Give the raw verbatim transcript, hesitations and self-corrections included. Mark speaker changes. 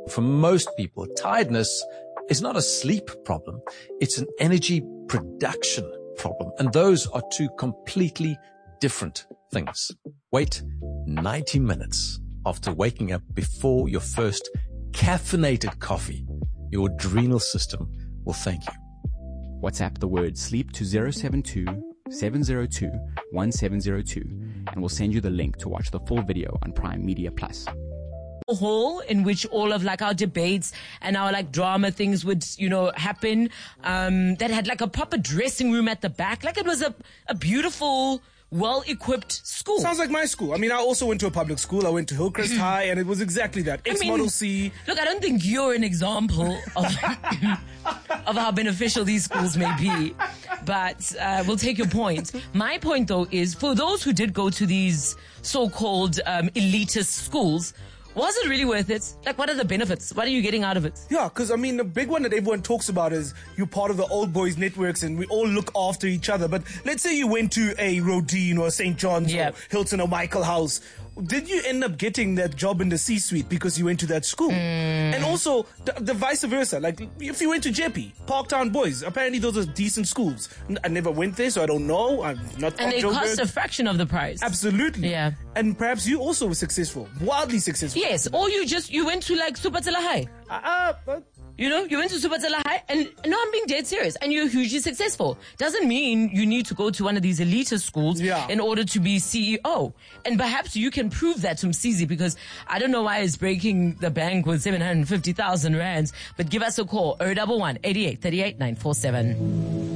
Speaker 1: For most people, tiredness is not a sleep problem. It's an energy production problem. And those are two completely different things. Wait ninety minutes after waking up before your first caffeinated coffee. Your adrenal system will thank you.
Speaker 2: WhatsApp the word sleep to zero seven two, seven zero two, one seven zero two and we'll send you the link to watch the full video on Prime Media Plus.
Speaker 3: Hall in which all of like our debates and our like drama things would, you know, happen. Um, that had like a proper dressing room at the back. Like it was a, a beautiful, well-equipped school.
Speaker 4: Sounds like my school. I mean, I also went to a public school. I went to Hillcrest High, and it was exactly that. X-Model C.
Speaker 3: Look, I don't think you're an example of, of how beneficial these schools may be, but uh, we'll take your point. My point, though, is for those who did go to these so-called um, elitist schools, was it really worth it? Like, what are the benefits? What are you getting out of it?
Speaker 4: Yeah, because, I mean, the big one that everyone talks about is you're part of the old boys networks and we all look after each other. But let's say you went to a Rodin or Saint John's
Speaker 3: yeah.
Speaker 4: or Hilton or Michael House. Did you end up getting that job in the C-suite because you went to that school?
Speaker 3: Mm.
Speaker 4: And also, the, the vice versa. Like, if you went to Jeppy, Parktown Boys, apparently those are decent schools. I never went there, so I don't know. I'm not
Speaker 3: And it costs a fraction of the price.
Speaker 4: Absolutely.
Speaker 3: Yeah.
Speaker 4: And perhaps you also were successful, wildly successful.
Speaker 3: Yes, or you just, you went to like Supatela High.
Speaker 4: Uh, uh,
Speaker 3: You know, you went to Supatela High, and no, I'm being dead serious, and you're hugely successful. Doesn't mean you need to go to one of these elitist schools
Speaker 4: yeah.
Speaker 3: in order to be C E O. And perhaps you can prove that to Msizi, because I don't know why it's breaking the bank with seven hundred fifty thousand rands, but give us a call, zero one one, eighty-eight, thirty-eight, nine four seven.